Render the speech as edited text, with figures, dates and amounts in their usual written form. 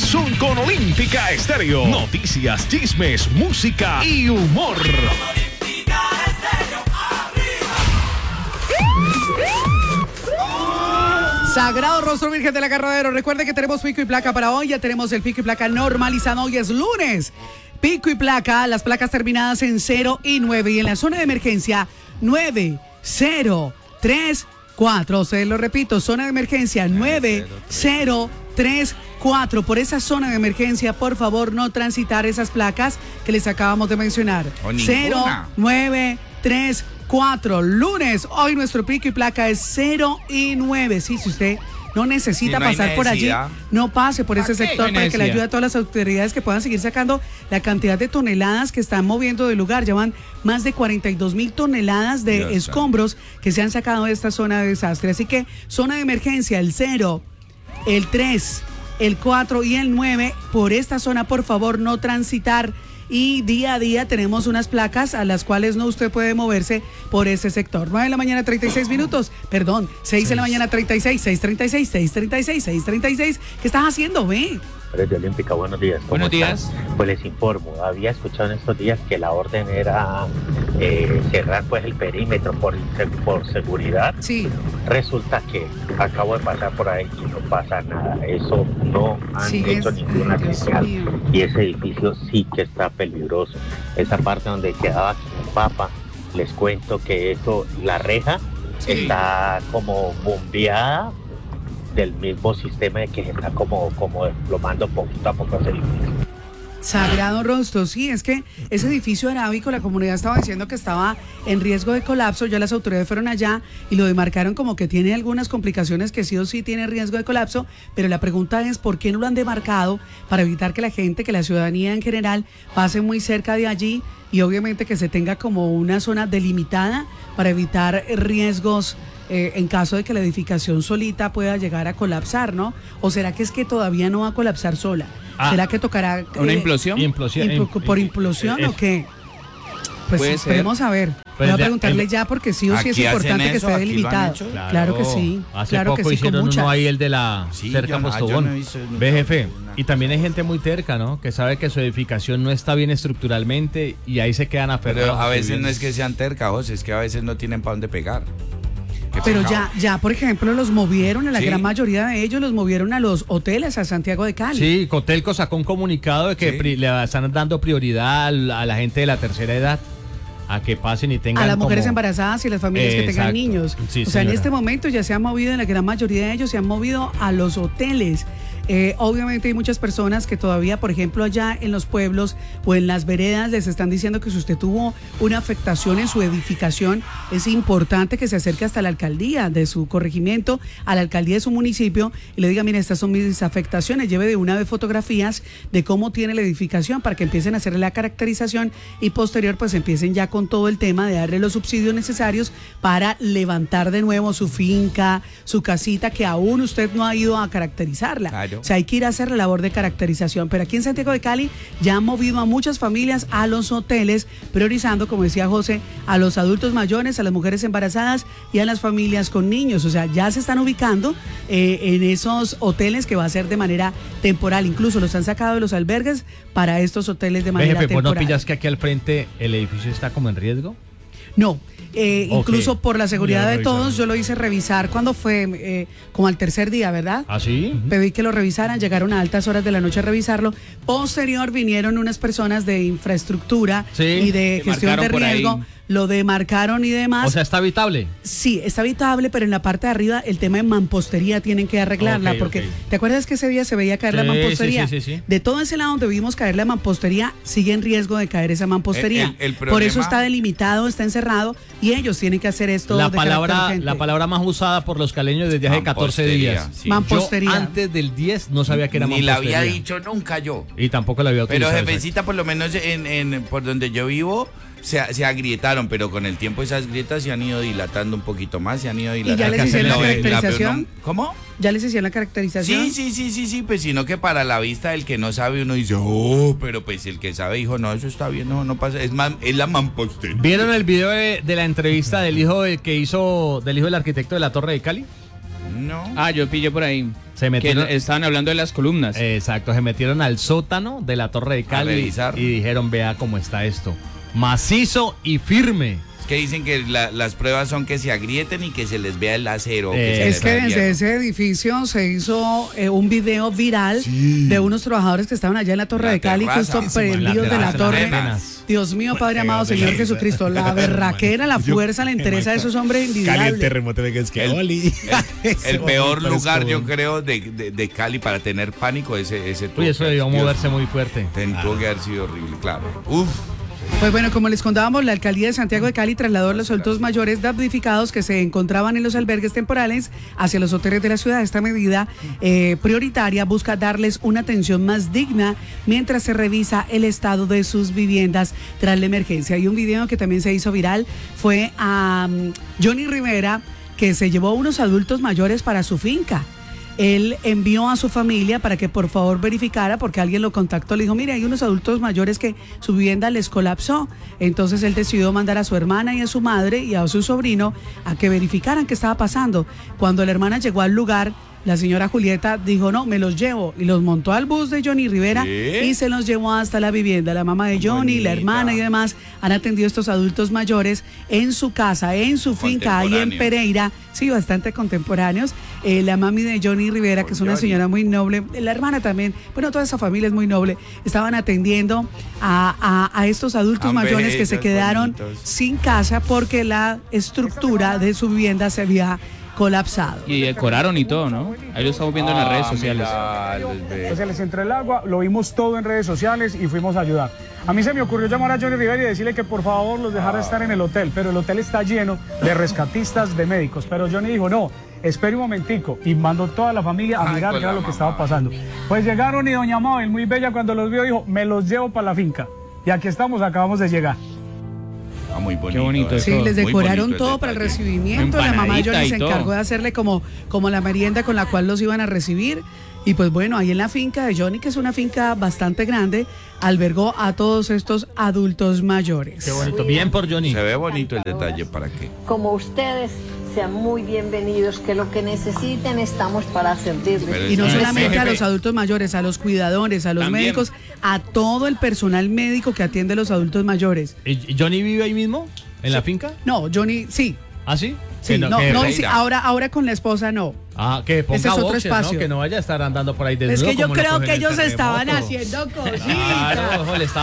son con Olímpica Estéreo. Noticias, chismes, música y humor. Sagrado Rostro Virgen del Agarradero. Recuerde que tenemos pico y placa para hoy. Ya tenemos el pico y placa normalizado. Hoy es lunes. Pico y placa, las placas terminadas en 0 y 9. Y en la zona de emergencia, 9034. Se lo repito, zona de emergencia 9034. Por esa zona de emergencia, por favor, no transitar esas placas que les acabamos de mencionar. 0934. Lunes, hoy nuestro pico y placa es 0 y 9. Sí, si usted no necesita pasar por allí, no pase por ese sector para que le ayude a todas las autoridades que puedan seguir sacando la cantidad de toneladas que están moviendo del lugar. Ya van más de 42,000 toneladas de escombros que se han sacado de esta zona de desastre. Así que zona de emergencia, el 0, el 3, el 4 y el 9. Por esta zona, por favor, no transitar. Y día a día tenemos unas placas a las cuales no usted puede moverse por ese sector. 9 de la mañana, 36 minutos. Perdón, 6 de la mañana, 36, 6:36, 6:36, 6:36. ¿Qué estás haciendo, ve? De Olímpica, buenos días. Buenos días. Están? Pues les informo, había escuchado en estos días que la orden era cerrar pues el perímetro por seguridad. Sí. Resulta que acabo de pasar por ahí y no pasa nada. Eso no han hecho ninguna señal. Y ese edificio sí que está peligroso. Esa parte donde quedaba Papa, les cuento que eso, la reja está como bombeada del mismo sistema de que se está como desplomando poquito a poco ese edificio. Sagrado Rostro, sí, es que ese edificio arábico, la comunidad estaba diciendo que estaba en riesgo de colapso. Ya las autoridades fueron allá y lo demarcaron como que tiene algunas complicaciones, que sí o sí tiene riesgo de colapso, pero la pregunta es ¿por qué no lo han demarcado? Para evitar que la gente, que la ciudadanía en general pase muy cerca de allí y obviamente que se tenga como una zona delimitada para evitar riesgos en caso de que la edificación solita pueda llegar a colapsar, ¿no? ¿O será que es que todavía no va a colapsar sola? ¿Será que tocará una implosión? ¿Por implosión o qué? Pues esperemos a ver. Voy a preguntarle ya porque sí o sí es importante que esté delimitado. Claro que sí. Hace poco hicieron uno ahí, el de la cerca Postobón. Ve, jefe, y también hay gente muy terca, ¿no? Que sabe que su edificación no está bien estructuralmente y ahí se quedan aferrados. Pero a veces no es que sean tercos, es que a veces no tienen para dónde pegar. Pero ya, por ejemplo, los movieron, en la gran mayoría de ellos los movieron a los hoteles a Santiago de Cali. Sí, Cotelco sacó un comunicado de que le están dando prioridad a la gente de la tercera edad, a que pasen y tengan a las mujeres embarazadas y las familias que tengan niños. Sí, o sea, en este momento ya se han movido, en la gran mayoría de ellos se han movido a los hoteles. Obviamente hay muchas personas que todavía, por ejemplo, allá en los pueblos o en las veredas les están diciendo que si usted tuvo una afectación en su edificación, es importante que se acerque hasta la alcaldía de su corregimiento, a la alcaldía de su municipio y le diga, mire, estas son mis afectaciones, lleve de una vez fotografías de cómo tiene la edificación para que empiecen a hacer la caracterización y posterior pues empiecen ya con todo el tema de darle los subsidios necesarios para levantar de nuevo su finca, su casita, que aún usted no ha ido a caracterizarla. Claro. O sea, hay que ir a hacer la labor de caracterización. Pero aquí en Santiago de Cali ya han movido a muchas familias a los hoteles, priorizando, como decía José, a los adultos mayores, a las mujeres embarazadas y a las familias con niños. O sea, ya se están ubicando en esos hoteles que va a ser de manera temporal. Incluso los han sacado de los albergues para estos hoteles de manera temporal. ¿No pillas que aquí al frente el edificio está como en riesgo? No. Incluso por la seguridad de todos, yo lo hice revisar cuando fue como al tercer día, ¿verdad? ¿Ah, sí? Pedí que lo revisaran, llegaron a altas horas de la noche a revisarlo. Posterior vinieron unas personas de infraestructura y de gestión de riesgo. Lo demarcaron y demás. O sea, ¿está habitable? Sí, está habitable, pero en la parte de arriba el tema de mampostería tienen que arreglarla, porque ¿te acuerdas que ese día se veía caer la mampostería? Sí. De todo ese lado donde vimos caer la mampostería, sigue en riesgo de caer esa mampostería. El problema, por eso está delimitado, está encerrado y ellos tienen que hacer esto. La palabra más usada por los caleños desde hace 14 días. Sí. Mampostería. Yo antes del 10 no sabía que era mampostería. Ni la había dicho nunca yo. Y tampoco la había utilizado. Pero jefecita, por lo menos por donde yo vivo, se agrietaron, pero con el tiempo esas grietas se han ido dilatando un poquito más, ¿Y ya les hicieron la caracterización? ¿Cómo? ¿Ya les hicieron la caracterización? Sí, pues sino que para la vista del que no sabe uno dice, pero pues el que sabe dijo, no, eso está bien, no pasa, es la mampostería. ¿Vieron el video de la entrevista del hijo del arquitecto de la Torre de Cali? No. Yo pillé por ahí. Se metieron, que estaban hablando de las columnas. Exacto, se metieron al sótano de la Torre de Cali y dijeron, vea cómo está esto. Macizo y firme. Que dicen que las pruebas son que se agrieten y que se les vea el acero. Es que desde ese edificio se hizo un video viral de unos trabajadores que estaban allá en la Torre de Cali, justo prendidos de la torre. Dios mío, Padre amado, Señor Jesucristo, la berraquera, la fuerza, la entereza de esos hombres indiscutibles. Cali, el terremoto de Oli. El peor lugar, yo creo, de Cali para tener pánico, ese Uy, eso debió moverse muy fuerte. Tuvo que haber sido horrible, claro. Uf. Pues bueno, como les contábamos, la alcaldía de Santiago de Cali trasladó a los adultos mayores damnificados que se encontraban en los albergues temporales hacia los hoteles de la ciudad. Esta medida prioritaria busca darles una atención más digna mientras se revisa el estado de sus viviendas tras la emergencia. Y un video que también se hizo viral fue a Johnny Rivera, que se llevó a unos adultos mayores para su finca. Él envió a su familia para que por favor verificara, porque alguien lo contactó, le dijo, mire, hay unos adultos mayores que su vivienda les colapsó. Entonces él decidió mandar a su hermana y a su madre y a su sobrino a que verificaran qué estaba pasando. Cuando la hermana llegó al lugar, la señora Julieta dijo, no, me los llevo, y los montó al bus de Johnny Rivera y se los llevó hasta la vivienda. La mamá de Johnny, la hermana y demás han atendido a estos adultos mayores en su casa, en su finca, ahí en Pereira, sí, bastante contemporáneos. La mami de Johnny Rivera, que es una señora muy noble, la hermana también, bueno, toda esa familia es muy noble, estaban atendiendo a estos adultos mayores que se quedaron sin casa porque la estructura de su vivienda se había colapsado. Y decoraron y todo, ¿no? Ahí lo estamos viendo en las redes sociales. O sea, les entró el agua, lo vimos todo en redes sociales y fuimos a ayudar. A mí se me ocurrió llamar a Johnny Rivera y decirle que por favor los dejara estar en el hotel, pero el hotel está lleno de rescatistas, de médicos. Pero Johnny dijo, no, espere un momentico, y mandó toda la familia a mirar qué era lo que estaba pasando. Pues llegaron y doña Mabel, muy bella, cuando los vio, dijo, me los llevo para la finca. Y aquí estamos, acabamos de llegar. Muy bonito. Qué bonito. Sí, les decoraron todo para el recibimiento. La mamá de Johnny se encargó de hacerle como la merienda con la cual los iban a recibir. Y pues bueno, ahí en la finca de Johnny, que es una finca bastante grande, albergó a todos estos adultos mayores. Qué bonito, bien por Johnny. Se ve bonito el detalle, ¿para qué? Como ustedes, sean muy bienvenidos, que lo que necesiten estamos para servirles. Y no solamente a los adultos mayores, a los cuidadores, a los también médicos, a todo el personal médico que atiende a los adultos mayores. ¿Y Johnny vive ahí mismo? ¿En la finca? No, Johnny, sí. ¿Ah, sí? Sí, no, sí, ahora con la esposa no. Ah, que ponga ese es otro boxes, espacio, ¿no? Que no vaya a estar andando por ahí desnudo. Es que yo creo que ellos estaban haciendo cositas. Claro,